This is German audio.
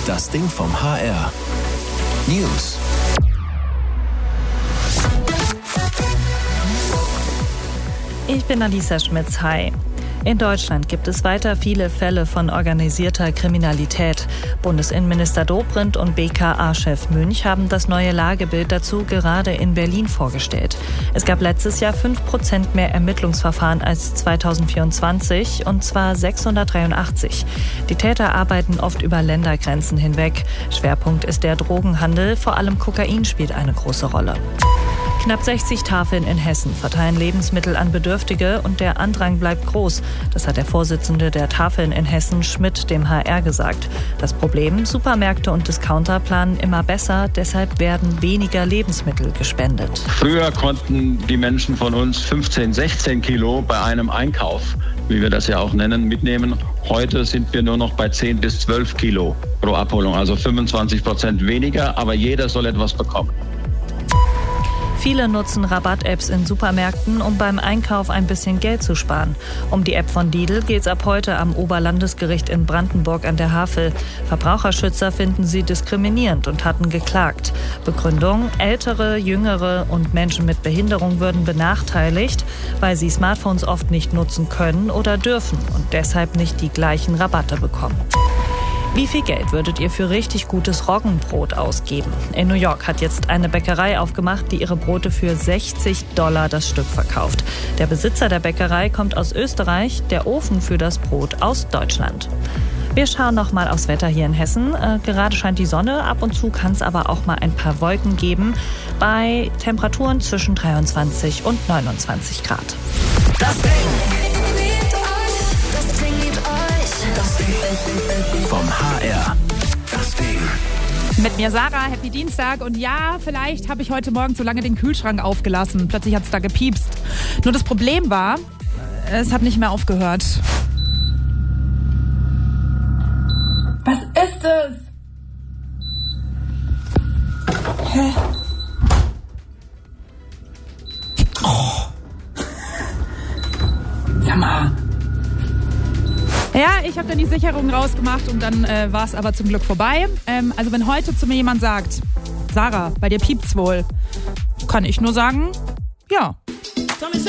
Das Ding vom HR. News. Ich bin Alisa Schmitz. Hi. In Deutschland gibt es weiter viele Fälle von organisierter Kriminalität. Bundesinnenminister Dobrindt und BKA-Chef Münch haben das neue Lagebild dazu gerade in Berlin vorgestellt. Es gab letztes Jahr 5% mehr Ermittlungsverfahren als 2024, und zwar 683. Die Täter arbeiten oft über Ländergrenzen hinweg. Schwerpunkt ist der Drogenhandel, vor allem Kokain spielt eine große Rolle. Knapp 60 Tafeln in Hessen verteilen Lebensmittel an Bedürftige und der Andrang bleibt groß. Das hat der Vorsitzende der Tafeln in Hessen, Schmidt, dem HR gesagt. Das Problem: Supermärkte und Discounter planen immer besser, deshalb werden weniger Lebensmittel gespendet. Früher konnten die Menschen von uns 15, 16 Kilo bei einem Einkauf, wie wir das ja auch nennen, mitnehmen. Heute sind wir nur noch bei 10 bis 12 Kilo pro Abholung, also 25% weniger, aber jeder soll etwas bekommen. Viele nutzen Rabatt-Apps in Supermärkten, um beim Einkauf ein bisschen Geld zu sparen. Um die App von Lidl geht es ab heute am Oberlandesgericht in Brandenburg an der Havel. Verbraucherschützer finden sie diskriminierend und hatten geklagt. Begründung: Ältere, Jüngere und Menschen mit Behinderung würden benachteiligt, weil sie Smartphones oft nicht nutzen können oder dürfen und deshalb nicht die gleichen Rabatte bekommen. Wie viel Geld würdet ihr für richtig gutes Roggenbrot ausgeben? In New York hat jetzt eine Bäckerei aufgemacht, die ihre Brote für $60 das Stück verkauft. Der Besitzer der Bäckerei kommt aus Österreich, der Ofen für das Brot aus Deutschland. Wir schauen noch mal aufs Wetter hier in Hessen. Gerade scheint die Sonne, ab und zu kann es aber auch mal ein paar Wolken geben, bei Temperaturen zwischen 23 und 29 Grad. Das Ding vom HR. Das Ding. Mit mir Sarah, Happy Dienstag. Und ja, vielleicht habe ich heute Morgen zu lange den Kühlschrank aufgelassen. Plötzlich hat es da gepiepst. Nur das Problem war, es hat nicht mehr aufgehört. Was ist es? Hä? Oh. Sag mal. Ja, ich habe dann die Sicherung rausgemacht und dann war es aber zum Glück vorbei. Also wenn heute zu mir jemand sagt, Sarah, bei dir piept's wohl, kann ich nur sagen, ja.